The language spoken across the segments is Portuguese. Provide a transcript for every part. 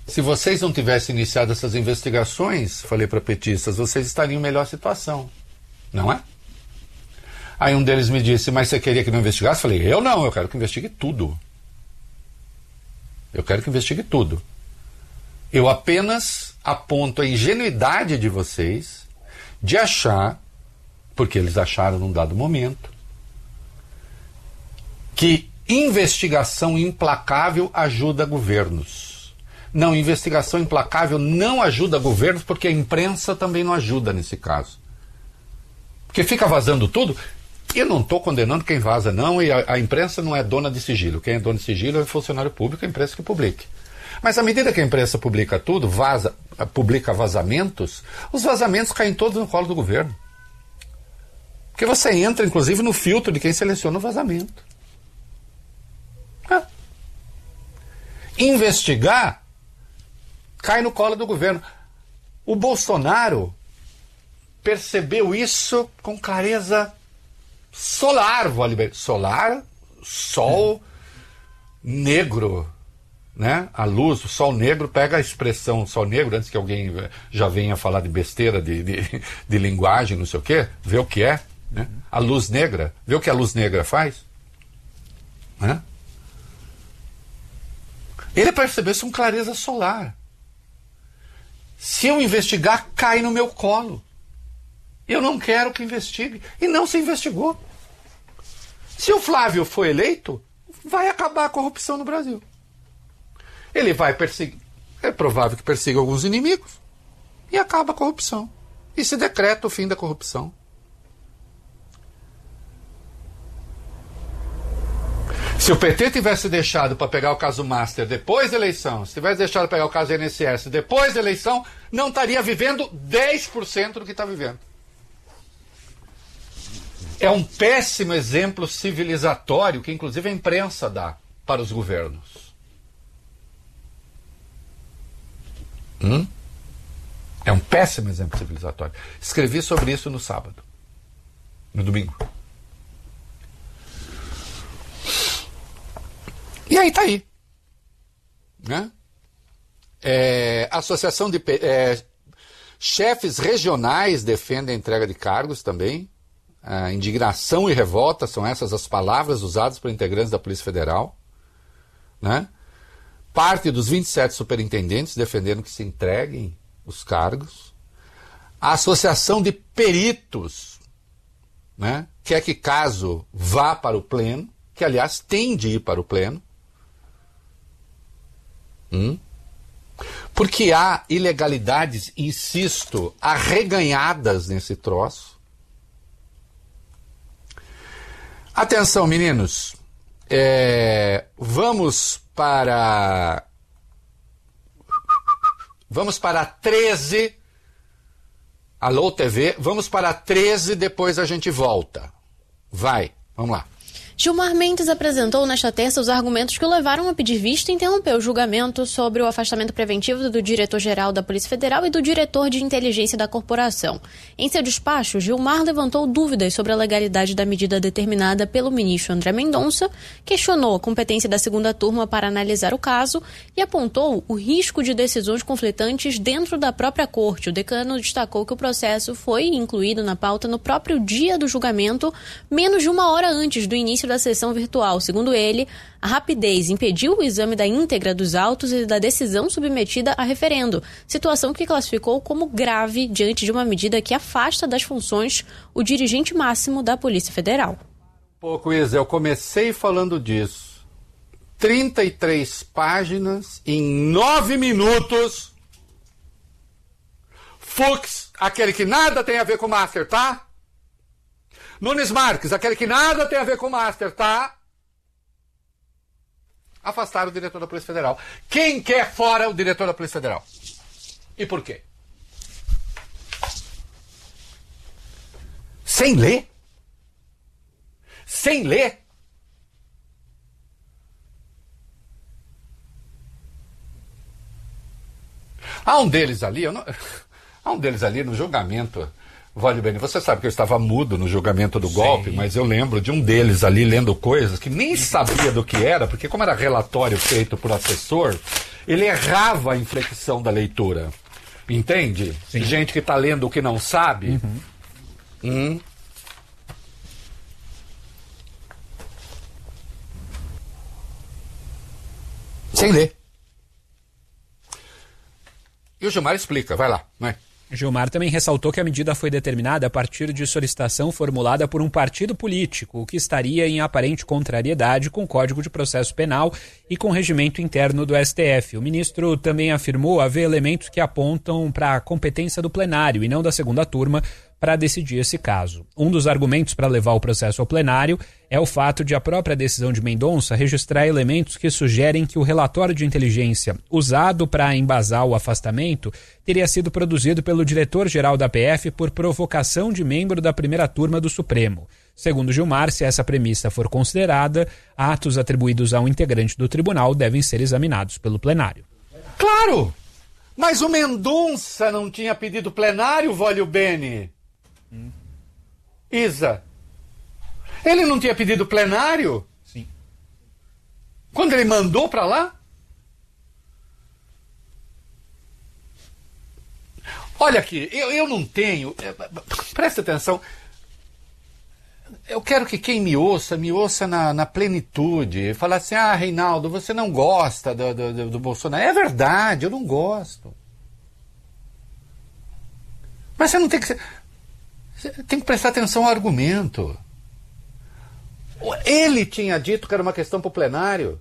Se vocês não tivessem iniciado essas investigações, falei para petistas, vocês estariam em melhor situação. Não é? Aí um deles me disse, mas você queria que não investigasse? Falei, eu não, eu quero que investigue tudo. Eu quero que investigue tudo. Eu apenas aponto a ingenuidade de vocês de achar, porque eles acharam num dado momento, que investigação implacável ajuda governos. Não, investigação implacável não ajuda governos, porque a imprensa também não ajuda nesse caso. Porque fica vazando tudo. Eu não estou condenando quem vaza, não, e a imprensa não é dona de sigilo. Quem é dono de sigilo é o funcionário público, a imprensa que publique. Mas à medida que a imprensa publica tudo, publica vazamentos, os vazamentos caem todos no colo do governo. Porque você entra, inclusive, no filtro de quem seleciona o vazamento. Investigar cai no colo do governo. O Bolsonaro percebeu isso com clareza solar, solar, sol negro, né? A luz, o sol negro, pega a expressão sol negro, antes que alguém já venha falar de besteira, de linguagem, não sei o quê, vê o que é, né? A luz negra, vê o que a luz negra faz, né? Ele percebeu isso com clareza solar. Se eu investigar, cai no meu colo. Eu não quero que investigue. E não se investigou. Se o Flávio for eleito, vai acabar a corrupção no Brasil. Ele vai perseguir. É provável que persiga alguns inimigos. E acaba a corrupção. E se decreta o fim da corrupção. Se o PT tivesse deixado para pegar o caso Master depois da eleição, se tivesse deixado para pegar o caso INSS depois da eleição, não estaria vivendo 10% do que está vivendo. É um péssimo exemplo civilizatório que, inclusive, a imprensa dá para os governos. É um péssimo exemplo civilizatório. Escrevi sobre isso no sábado, no domingo. E aí tá aí. Né? Associação de chefes regionais defendem a entrega de cargos também. Indignação e revolta são essas as palavras usadas por integrantes da Polícia Federal. Né? Parte dos 27 superintendentes defenderam que se entreguem os cargos. A Associação de Peritos, né, quer que caso vá para o pleno, que aliás tem de ir para o pleno, porque há ilegalidades, insisto, arreganhadas nesse troço. Atenção, meninos, vamos para 13, Alô TV, vamos para 13, depois a gente volta. Vai, vamos lá. Gilmar Mendes apresentou nesta terça os argumentos que o levaram a pedir vista e interromper o julgamento sobre o afastamento preventivo do diretor-geral da Polícia Federal e do diretor de inteligência da corporação. Em seu despacho, Gilmar levantou dúvidas sobre a legalidade da medida determinada pelo ministro André Mendonça, questionou a competência da segunda turma para analisar o caso e apontou o risco de decisões conflitantes dentro da própria corte. O decano destacou que o processo foi incluído na pauta no próprio dia do julgamento, menos de uma hora antes do início da sessão virtual. Segundo ele, a rapidez impediu o exame da íntegra dos autos e da decisão submetida a referendo, situação que classificou como grave diante de uma medida que afasta das funções o dirigente máximo da Polícia Federal. Pouco, Isa, eu comecei falando disso. 33 páginas em 9 minutos. Fux, aquele que nada tem a ver com o Master, tá? Nunes Marques, aquele que nada tem a ver com o Master, tá? Afastaram o diretor da Polícia Federal. Quem quer fora o diretor da Polícia Federal? E por quê? Sem ler? Sem ler? Há um deles ali no julgamento. Vale bem, você sabe que eu estava mudo no julgamento do golpe, mas eu lembro de um deles ali lendo coisas que nem sabia do que era, porque como era relatório feito por assessor, Ele errava a inflexão da leitura. Entende? Sim. Gente que está lendo o que não sabe. Sem ler. E o Gilmar explica, vai lá, vai. Gilmar também ressaltou que a medida foi determinada a partir de solicitação formulada por um partido político, o que estaria em aparente contrariedade com o Código de Processo Penal e com o regimento interno do STF. O ministro também afirmou haver elementos que apontam para a competência do plenário e não da segunda turma para decidir esse caso. Um dos argumentos para levar o processo ao plenário é o fato de a própria decisão de Mendonça registrar elementos que sugerem que o relatório de inteligência usado para embasar o afastamento teria sido produzido pelo diretor-geral da PF por provocação de membro da primeira turma do Supremo. Segundo Gilmar, se essa premissa for considerada, atos atribuídos a um integrante do tribunal devem ser examinados pelo plenário. Claro! Mas o Mendonça não tinha pedido plenário, Vólio Bene. Isa. Ele não tinha pedido plenário? Sim. Quando ele mandou para lá? Olha aqui, eu não tenho... Presta atenção. Eu quero que quem me ouça na plenitude. Falar assim, Reinaldo, você não gosta do Bolsonaro. É verdade, eu não gosto. Mas você não tem que ser... Você tem que prestar atenção ao argumento. Ele tinha dito que era uma questão para o plenário.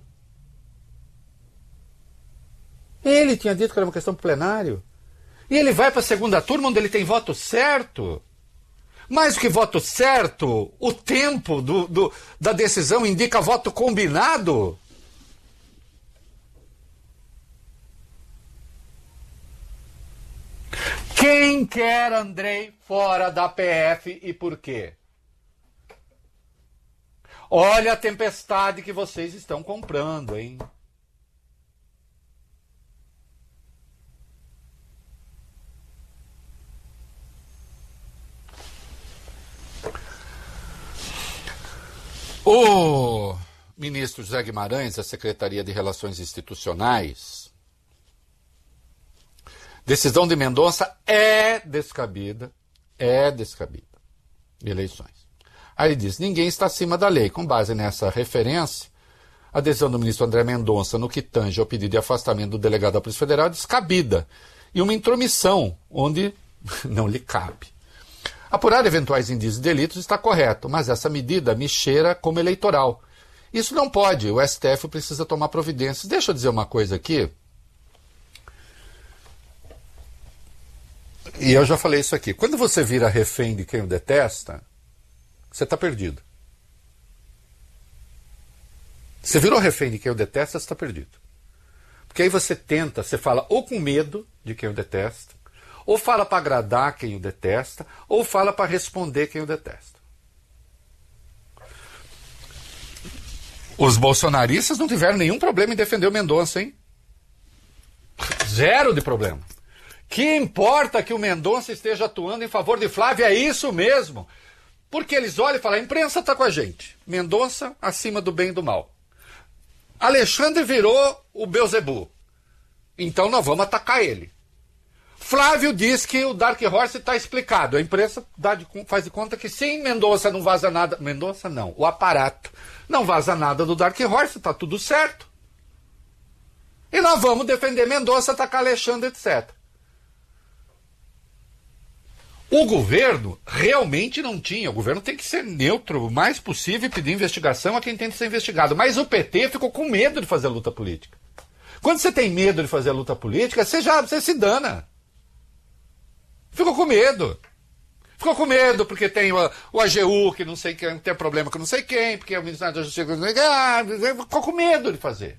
Ele tinha dito que era uma questão para o plenário. E ele vai para a segunda turma, onde ele tem voto certo. Mais do que voto certo, o tempo da decisão indica voto combinado. Quem quer Andrei fora da PF e por quê? Olha a tempestade que vocês estão comprando, hein? O ministro José Guimarães, da Secretaria de Relações Institucionais, decisão de Mendonça é descabida eleições. Aí ele diz, ninguém está acima da lei. Com base nessa referência, a decisão do ministro André Mendonça no que tange ao pedido de afastamento do delegado da Polícia Federal é descabida e uma intromissão onde não lhe cabe. Apurar eventuais indícios de delitos está correto, mas essa medida me cheira como eleitoral. Isso não pode, o STF precisa tomar providências. Deixa eu dizer uma coisa aqui. E eu já falei isso aqui. Quando você vira refém de quem o detesta, você está perdido. Você virou refém de quem o detesta, você está perdido. Porque aí você fala ou com medo de quem o detesta, ou fala para agradar quem o detesta, ou fala para responder quem o detesta. Os bolsonaristas não tiveram nenhum problema em defender o Mendonça, hein? Zero de problema. Que importa que o Mendonça esteja atuando em favor de Flávio, é isso mesmo. Porque eles olham e falam, a imprensa está com a gente. Mendonça acima do bem e do mal. Alexandre virou o Beelzebub. Então nós vamos atacar ele. Flávio diz que o Dark Horse está explicado. A imprensa faz de conta que sim, Mendonça não vaza nada. Mendonça não, o aparato. Não vaza nada do Dark Horse, está tudo certo. E nós vamos defender Mendonça, atacar Alexandre, etc. O governo realmente não tinha. O governo tem que ser neutro o mais possível e pedir investigação a quem tem que ser investigado. Mas o PT ficou com medo de fazer a luta política. Quando você tem medo de fazer a luta política, você se dana. Ficou com medo. Ficou com medo porque tem o AGU, que não sei quem, tem problema com não sei quem, porque o Ministério da Justiça não sei quem. Ficou com medo de fazer.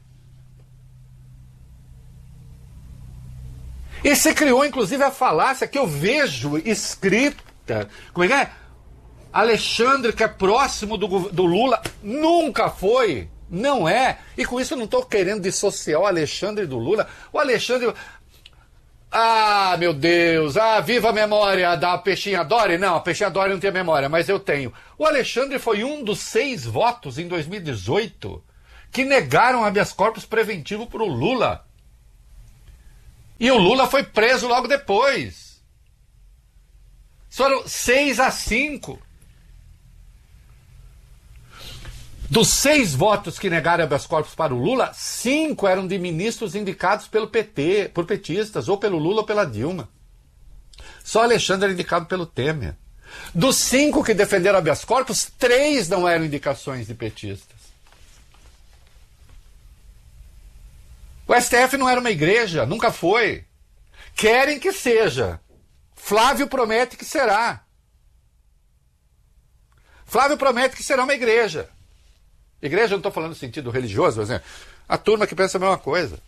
E se criou, inclusive, a falácia que eu vejo escrita. Como é que é? Alexandre, que é próximo do Lula, nunca foi. Não é. E com isso eu não estou querendo dissociar o Alexandre do Lula. O Alexandre... meu Deus. Viva a memória da Peixinha Dori. Não, a Peixinha Dori não tem memória, mas eu tenho. O Alexandre foi um dos 6 votos em 2018 que negaram habeas corpus preventivo para o Lula. E o Lula foi preso logo depois. Foram 6-5. Dos 6 votos que negaram habeas corpus para o Lula, 5 eram de ministros indicados pelo PT, por petistas, ou pelo Lula ou pela Dilma. Só Alexandre era indicado pelo Temer. Dos 5 que defenderam habeas corpus, 3 não eram indicações de petistas. O STF não era uma igreja, nunca foi. Querem que seja. Flávio promete que será. Flávio promete que será uma igreja. Igreja, eu não estou falando no sentido religioso, mas a turma que pensa a mesma coisa.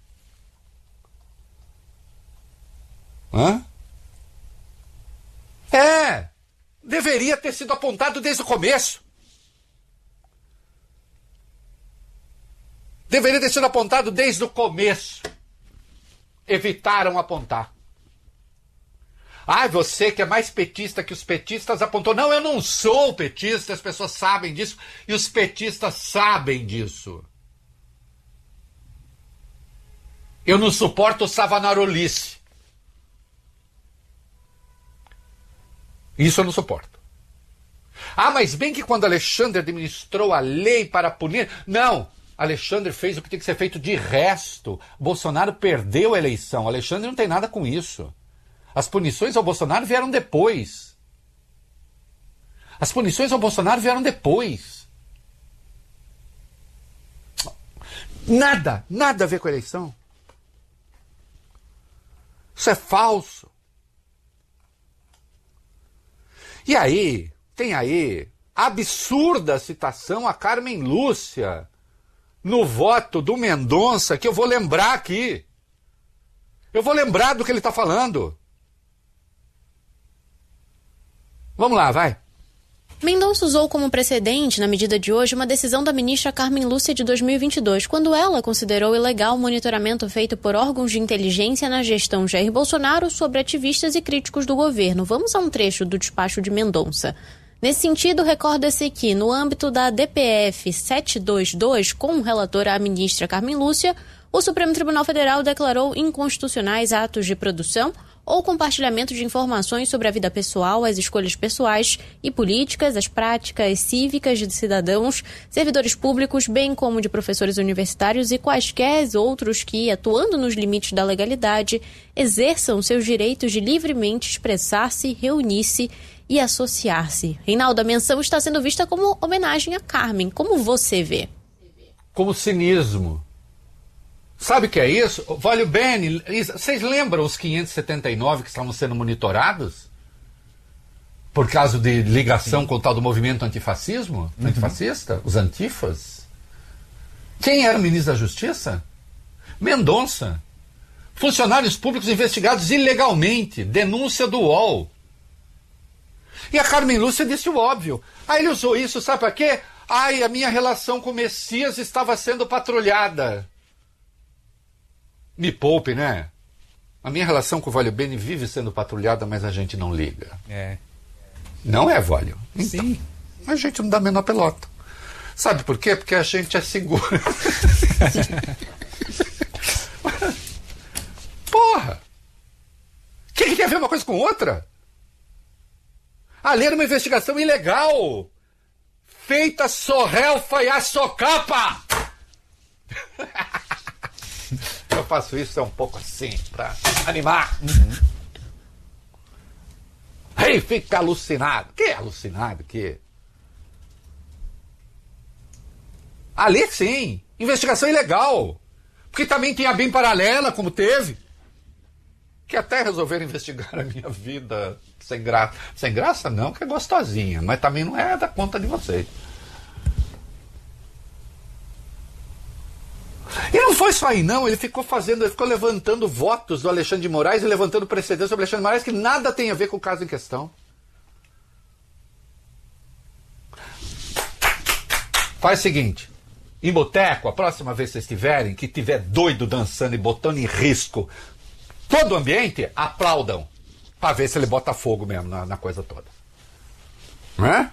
Hã? Deveria ter sido apontado desde o começo. Deveria ter sido apontado desde o começo. Evitaram apontar. Você que é mais petista que os petistas apontou. Não, eu não sou petista, as pessoas sabem disso e os petistas sabem disso. Eu não suporto o Savanarolice. Isso eu não suporto. Mas bem que quando Alexandre administrou a lei para punir... Não, Alexandre fez o que tem que ser feito de resto. Bolsonaro perdeu a eleição. Alexandre não tem nada com isso. As punições ao Bolsonaro vieram depois. As punições ao Bolsonaro vieram depois. Nada a ver com a eleição. Isso é falso. E aí, tem aí absurda citação a Carmen Lúcia no voto do Mendonça, que eu vou lembrar aqui. Eu vou lembrar do que ele está falando. Vamos lá, vai. Mendonça usou como precedente, na medida de hoje, uma decisão da ministra Carmen Lúcia de 2022, quando ela considerou ilegal o monitoramento feito por órgãos de inteligência na gestão Jair Bolsonaro sobre ativistas e críticos do governo. Vamos a um trecho do despacho de Mendonça. Nesse sentido, recorda-se que, no âmbito da DPF 722, com relatora a ministra Carmen Lúcia, o Supremo Tribunal Federal declarou inconstitucionais atos de produção ou compartilhamento de informações sobre a vida pessoal, as escolhas pessoais e políticas, as práticas cívicas de cidadãos, servidores públicos, bem como de professores universitários e quaisquer outros que, atuando nos limites da legalidade, exerçam seus direitos de livremente expressar-se, reunir-se e associar-se. Reinaldo, a menção está sendo vista como homenagem a Carmen. Como você vê? Como cinismo. Sabe o que é isso? Vale bem, vocês lembram os 579 que estavam sendo monitorados? Por causa de ligação com o tal do movimento antifascismo? Antifascista? Os antifas? Quem era o ministro da Justiça? Mendonça. Funcionários públicos investigados ilegalmente. Denúncia do UOL. E a Carmen Lúcia disse o óbvio. Ele usou isso, sabe para quê? A minha relação com o Messias estava sendo patrulhada. Me poupe, né? A minha relação com o Vólio Bene vive sendo patrulhada, mas a gente não liga. Não é, Vólio? Então, sim. A gente não dá a menor pelota. Sabe por quê? Porque a gente é seguro. Porra! O que tem a ver uma coisa com outra? Ali era uma investigação ilegal. Feita sorrelfa e a socapa! Eu faço isso um pouco assim, pra animar. Aí fica alucinado. Que alucinado? Que? Ali sim, investigação ilegal. Porque também tem a BIM paralela, como teve. Que até resolveram investigar a minha vida sem graça. Sem graça não, que é gostosinha, mas também não é da conta de vocês. E não foi só aí não, ele ficou levantando votos do Alexandre de Moraes e levantando precedentes sobre Alexandre de Moraes que nada tem a ver com o caso em questão. Faz o seguinte, em boteco, a próxima vez que vocês estiverem, que tiver doido dançando e botando em risco todo o ambiente, aplaudam, para ver se ele bota fogo mesmo na coisa toda. Não é?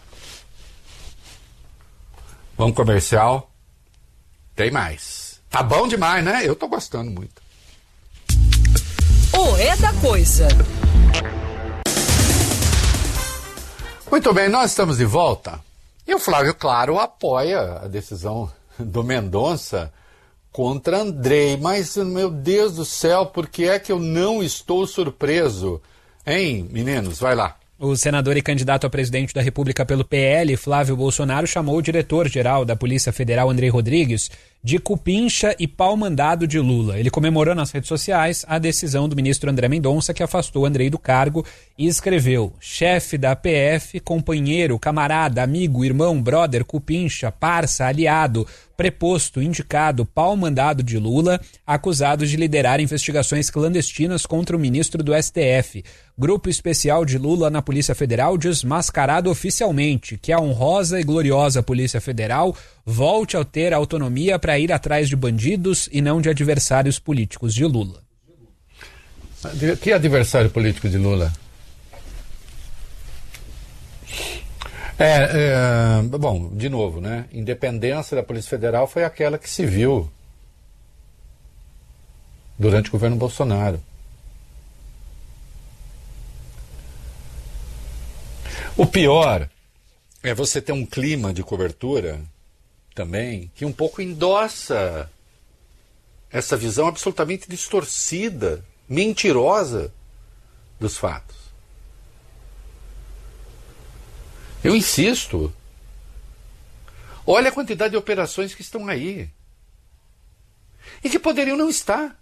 Vamos comercial, tem mais. Tá bom demais, né? Eu tô gostando muito. é da coisa. Muito bem, nós estamos de volta. E o Flávio, claro, apoia a decisão do Mendonça contra Andrei. Mas, meu Deus do céu, por que é que eu não estou surpreso? Hein, meninos? Vai lá. O senador e candidato a presidente da República pelo PL, Flávio Bolsonaro, chamou o diretor-geral da Polícia Federal, Andrei Rodrigues, de cupincha e pau-mandado de Lula. Ele comemorou nas redes sociais a decisão do ministro André Mendonça, que afastou Andrei do cargo, e escreveu: chefe da PF, companheiro, camarada, amigo, irmão, brother, cupincha, parça, aliado, preposto, indicado, pau-mandado de Lula, acusados de liderar investigações clandestinas contra o ministro do STF. Grupo especial de Lula na Polícia Federal desmascarado oficialmente, que a honrosa e gloriosa Polícia Federal volte a ter autonomia para ir atrás de bandidos e não de adversários políticos de Lula. Que adversário político de Lula? Bom, de novo, né? Independência da Polícia Federal foi aquela que se viu durante o governo Bolsonaro. O pior é você ter um clima de cobertura também que um pouco endossa essa visão absolutamente distorcida, mentirosa dos fatos. Eu insisto, olha a quantidade de operações que estão aí e que poderiam não estar.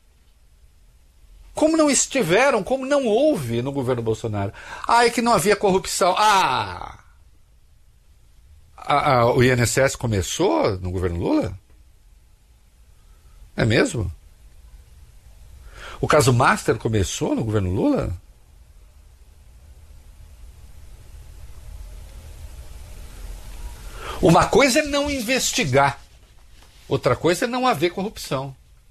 Como não estiveram, como não houve no governo Bolsonaro. É que não havia corrupção. O INSS começou no governo Lula? É mesmo? O caso Master começou no governo Lula? Uma coisa é não investigar, outra coisa é não haver corrupção.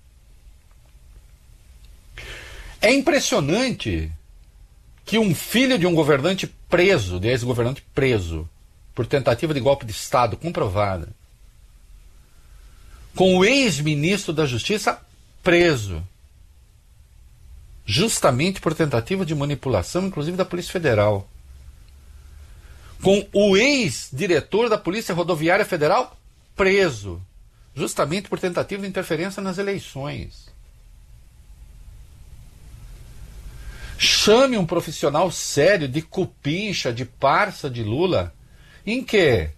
É impressionante que um filho de um governante preso, de ex-governante preso, por tentativa de golpe de Estado comprovada, com o ex-ministro da Justiça preso, justamente por tentativa de manipulação, inclusive da Polícia Federal, com o ex-diretor da Polícia Rodoviária Federal preso, justamente por tentativa de interferência nas eleições. Chame um profissional sério de cupincha, de parça de Lula. Em quê?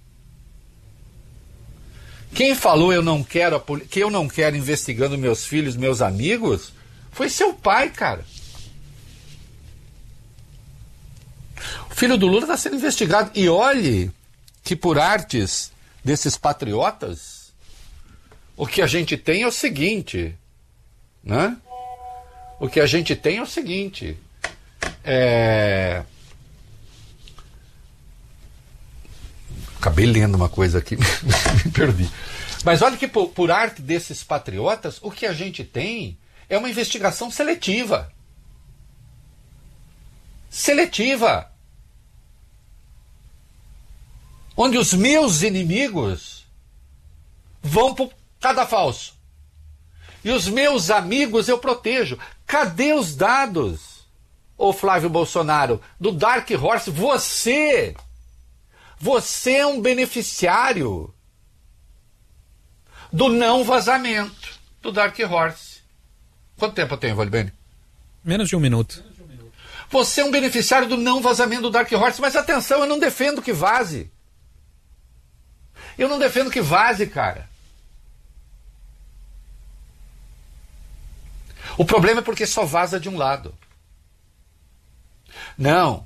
Quem falou que eu não quero investigando meus filhos, meus amigos, foi seu pai, cara. O filho do Lula está sendo investigado. E olhe que por artes desses patriotas, o que a gente tem é o seguinte, né? O que a gente tem é o seguinte. Acabei lendo uma coisa aqui, me perdi. Mas olha que por arte desses patriotas, o que a gente tem é uma investigação seletiva. Seletiva. Onde os meus inimigos vão para o cadafalso. E os meus amigos eu protejo. Cadê os dados, ô Flávio Bolsonaro, do Dark Horse? Você é um beneficiário do não vazamento do Dark Horse. Quanto tempo eu tenho, Valibene? Menos de um minuto. Você é um beneficiário do não vazamento do Dark Horse, mas atenção, eu não defendo que vaze. Eu não defendo que vaze, cara. O problema é porque só vaza de um lado. Não.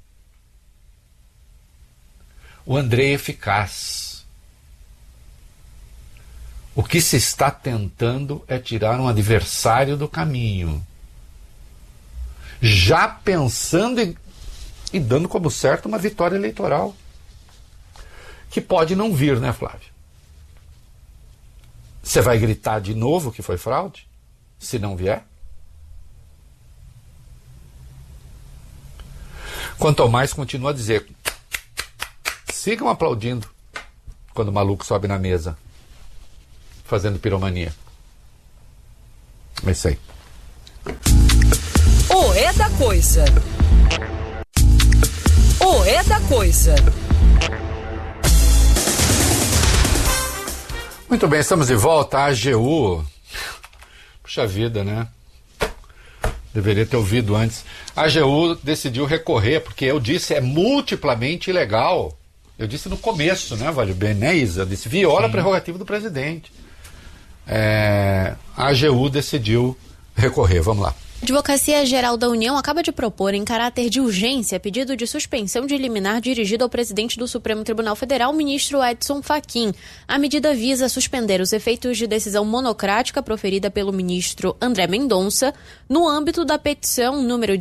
O Andrei é eficaz. O que se está tentando é tirar um adversário do caminho. Já pensando e dando como certo uma vitória eleitoral. Que pode não vir, né, Flávio? Você vai gritar de novo que foi fraude? Se não vier? Quanto ao mais, continua a dizer: sigam aplaudindo quando o maluco sobe na mesa fazendo piromania. É isso aí. É da Coisa. O É da Coisa. Muito bem, estamos de volta. A AGU. Puxa vida, né? Deveria ter ouvido antes. A AGU decidiu recorrer, porque eu disse, é multiplamente ilegal. Eu disse no começo, né, Vale Bem, né, Isa? Eu disse, viola a prerrogativa do presidente. A AGU decidiu recorrer. Vamos lá. A Advocacia Geral da União acaba de propor, em caráter de urgência, pedido de suspensão de liminar dirigido ao presidente do Supremo Tribunal Federal, ministro Edson Fachin. A medida visa suspender os efeitos de decisão monocrática proferida pelo ministro André Mendonça no âmbito da petição número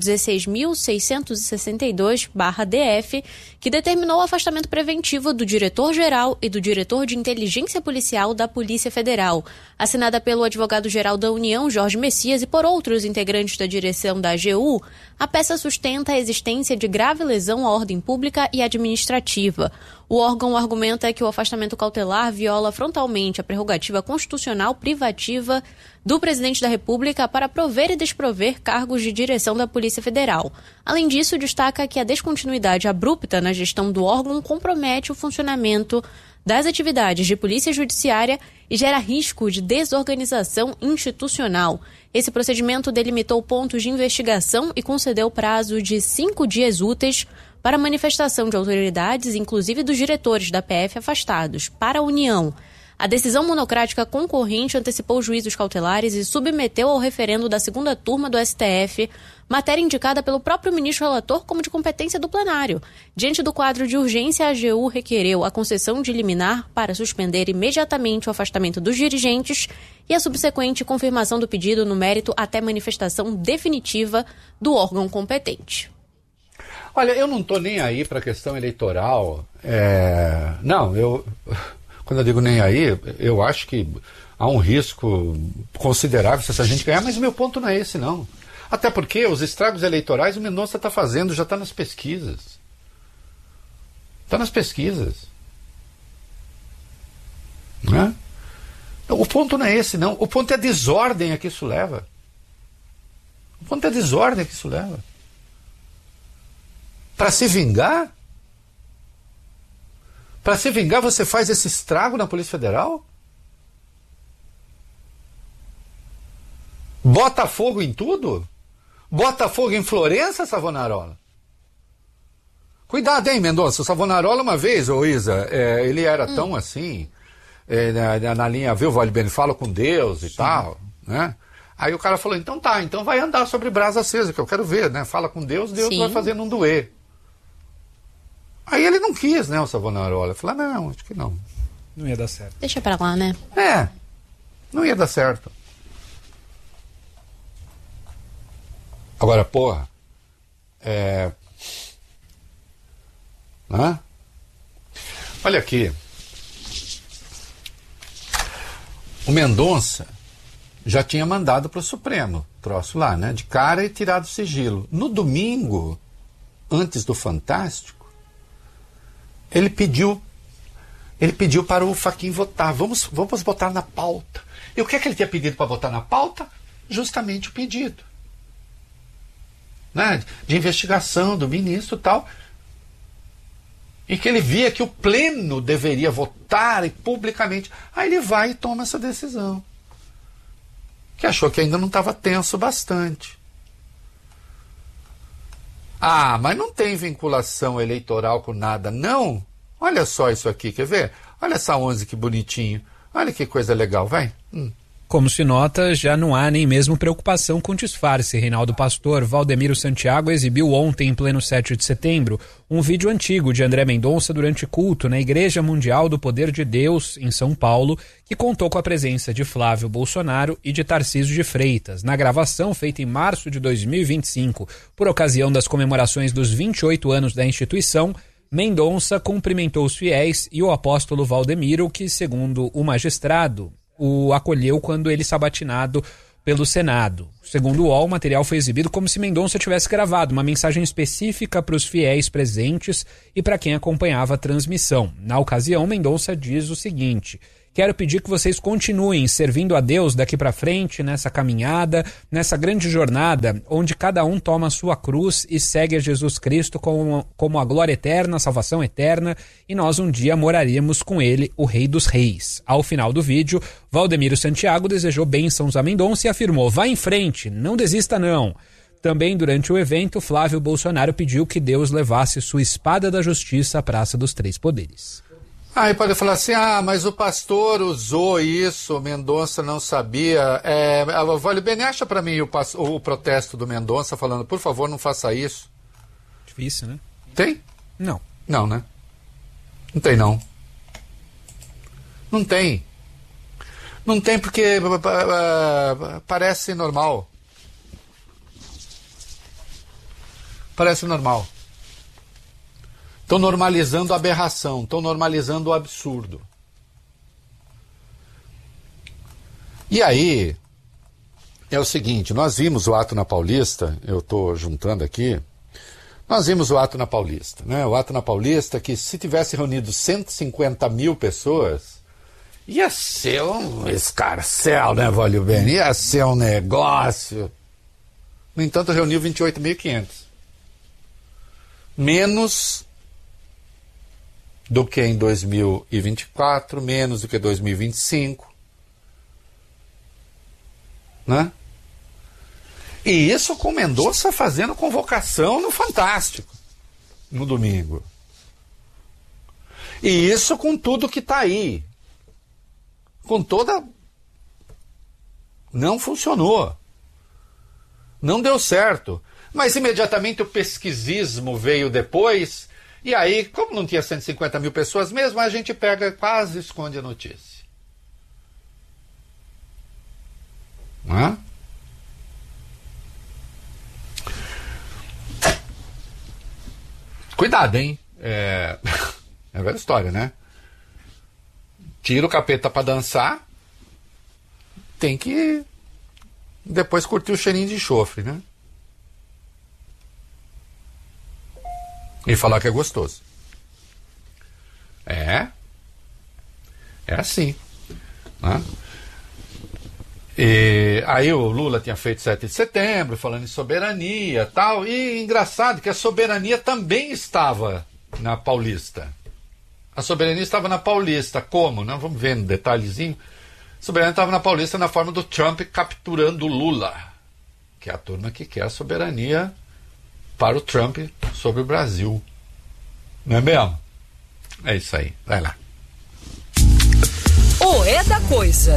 16.662/DF, que determinou o afastamento preventivo do diretor-geral e do diretor de inteligência policial da Polícia Federal. Assinada pelo advogado-geral da União, Jorge Messias, e por outros integrantes da direção da AGU, a peça sustenta a existência de grave lesão à ordem pública e administrativa. O órgão argumenta que o afastamento cautelar viola frontalmente a prerrogativa constitucional privativa do presidente da República para prover e desprover cargos de direção da Polícia Federal. Além disso, destaca que a descontinuidade abrupta na gestão do órgão compromete o funcionamento das atividades de polícia judiciária e gera risco de desorganização institucional. Esse procedimento delimitou pontos de investigação e concedeu prazo de 5 dias úteis para manifestação de autoridades, inclusive dos diretores da PF afastados, para a União. A decisão monocrática concorrente antecipou juízos cautelares e submeteu ao referendo da segunda turma do STF, matéria indicada pelo próprio ministro relator como de competência do plenário. Diante do quadro de urgência, a AGU requereu a concessão de liminar para suspender imediatamente o afastamento dos dirigentes e a subsequente confirmação do pedido no mérito até manifestação definitiva do órgão competente. Olha, eu não estou nem aí para a questão eleitoral. Quando eu digo nem aí, eu acho que há um risco considerável se essa gente ganhar, mas o meu ponto não é esse, não. Até porque os estragos eleitorais o Mendonça está fazendo, já está nas pesquisas. Está nas pesquisas. Né? O ponto não é esse, não. O ponto é a desordem a que isso leva. O ponto é a desordem a que isso leva. Para se vingar? Para se vingar, você faz esse estrago na Polícia Federal? Bota fogo em tudo? Bota fogo em Florença, Savonarola? Cuidado, hein, Mendonça? O Savonarola, uma vez, ô Isa, ele era tão assim, na linha, viu, Vale Bem, fala com Deus e tal, né? Aí o cara falou, então vai andar sobre brasa acesa, que eu quero ver, né? Fala com Deus, Deus vai fazer não doer. Aí ele não quis, né, o Savonarola. Falou, não, acho que não. Não ia dar certo. Deixa pra lá, né? Não ia dar certo. Agora, porra, né? Olha aqui. O Mendonça já tinha mandado para o Supremo, troço lá, né, de cara e tirado o sigilo. No domingo, antes do Fantástico, ele pediu para o Fachin votar. Vamos botar na pauta. E o que é que ele tinha pedido para botar na pauta? Justamente o pedido, né, de investigação do ministro e tal. E que ele via que o pleno deveria votar e publicamente. Aí ele vai e toma essa decisão. Que achou que ainda não estava tenso bastante. Mas não tem vinculação eleitoral com nada, não? Olha só isso aqui, quer ver? Olha essa 11, que bonitinho. Olha que coisa legal, vai. Como se nota, já não há nem mesmo preocupação com disfarce. Reinaldo Pastor Valdemiro Santiago exibiu ontem, em pleno 7 de setembro, um vídeo antigo de André Mendonça durante culto na Igreja Mundial do Poder de Deus, em São Paulo, que contou com a presença de Flávio Bolsonaro e de Tarcísio de Freitas. Na gravação, feita em março de 2025, por ocasião das comemorações dos 28 anos da instituição, Mendonça cumprimentou os fiéis e o apóstolo Valdemiro, que, segundo o magistrado, o acolheu quando ele sabatinado pelo Senado. Segundo o UOL, o material foi exibido como se Mendonça tivesse gravado uma mensagem específica para os fiéis presentes e para quem acompanhava a transmissão. Na ocasião, Mendonça diz o seguinte: Quero pedir que vocês continuem servindo a Deus daqui para frente, nessa caminhada, nessa grande jornada, onde cada um toma a sua cruz e segue a Jesus Cristo como a glória eterna, a salvação eterna, e nós um dia moraremos com ele, o Rei dos Reis. Ao final do vídeo, Valdemiro Santiago desejou bênçãos a Mendonça e afirmou: vá em frente, não desista não. Também durante o evento, Flávio Bolsonaro pediu que Deus levasse sua espada da justiça à Praça dos Três Poderes. Aí pode falar assim, mas o pastor usou isso, o Mendonça não sabia. Vale bem, acha para mim o protesto do Mendonça falando, por favor, não faça isso. Difícil, né? Tem? Não. Não, né? Não tem, não. Não tem. Não tem porque parece normal. Parece normal. Estão normalizando a aberração, estão normalizando o absurdo. E aí, é o seguinte, nós vimos o ato na Paulista, eu estou juntando aqui, nós vimos o ato na Paulista, né? O ato na Paulista que se tivesse reunido 150 mil pessoas, ia ser um escarcéu, né, Valio Bene? Ia ser um negócio. No entanto, reuniu 28.500. Menos do que em 2024, menos do que 2025, né? E isso com Mendonça fazendo convocação no Fantástico, no domingo. E isso com tudo que está aí. Com toda... Não funcionou. Não deu certo. Mas imediatamente o pesquisismo veio depois... E aí, como não tinha 150 mil pessoas mesmo, a gente pega e quase esconde a notícia. Não é? Cuidado, hein? É a velha história, né? Tira o capeta pra dançar, tem que depois curtir o cheirinho de enxofre, né? E falar que é gostoso. É assim, né? E aí o Lula tinha feito 7 de setembro, falando em soberania e tal, e engraçado que a soberania também estava na Paulista. A soberania estava na Paulista, como? Não, vamos ver no detalhezinho. A soberania estava na Paulista na forma do Trump capturando o Lula, que é a turma que quer a soberania para o Trump sobre o Brasil. Não é mesmo? É isso aí, vai lá. O É da Coisa.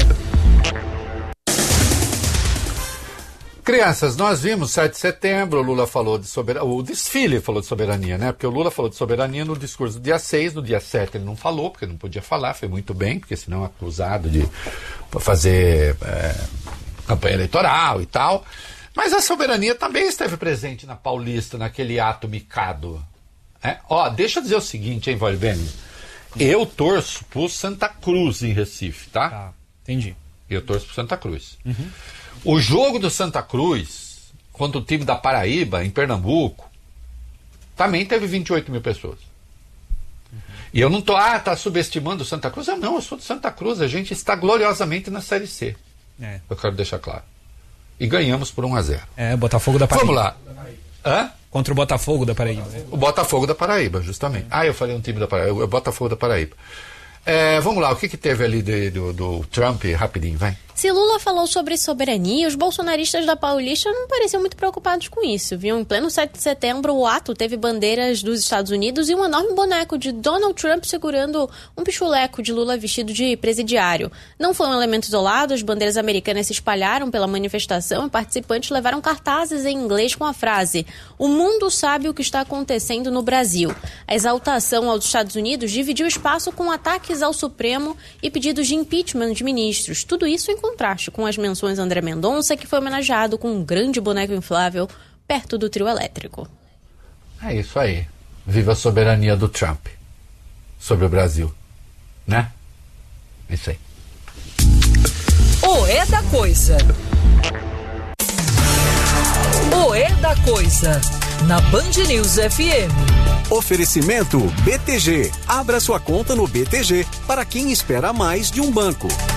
Crianças, nós vimos 7 de setembro, o Lula falou de soberania, o desfile falou de soberania, né? Porque o Lula falou de soberania no discurso do dia 6, no dia 7 ele não falou, porque não podia falar, foi muito bem, porque senão é acusado de fazer campanha eleitoral e tal. Mas a soberania também esteve presente na Paulista, naquele ato micado. Deixa eu dizer o seguinte, hein, Valio Bene? Eu torço pro Santa Cruz em Recife, tá? Tá, entendi. Eu torço pro Santa Cruz. Uhum. O jogo do Santa Cruz contra o time da Paraíba, em Pernambuco, também teve 28 mil pessoas. Uhum. E eu não tô, tá subestimando o Santa Cruz? Eu sou do Santa Cruz, a gente está gloriosamente na Série C. Eu quero deixar claro. E ganhamos por 1-0. Botafogo da Paraíba. Vamos lá. Contra o Botafogo da Paraíba. O Botafogo da Paraíba, justamente. Eu falei um time da Paraíba, o Botafogo da Paraíba. Vamos lá, o que teve ali do Trump? Rapidinho, vai. Se Lula falou sobre soberania, os bolsonaristas da Paulista não pareciam muito preocupados com isso. Viam em pleno 7 de setembro, o ato teve bandeiras dos Estados Unidos e um enorme boneco de Donald Trump segurando um pichuleco de Lula vestido de presidiário. Não foi um elemento isolado, as bandeiras americanas se espalharam pela manifestação e participantes levaram cartazes em inglês com a frase: "O mundo sabe o que está acontecendo no Brasil". A exaltação aos Estados Unidos dividiu espaço com ataques ao Supremo e pedidos de impeachment de ministros. Tudo isso em contraste com as menções a André Mendonça, que foi homenageado com um grande boneco inflável perto do trio elétrico. É isso aí. Viva a soberania do Trump sobre o Brasil. Né? É isso aí. O É da Coisa. O É da Coisa. Na Band News FM. Oferecimento BTG. Abra sua conta no BTG para quem espera mais de um banco.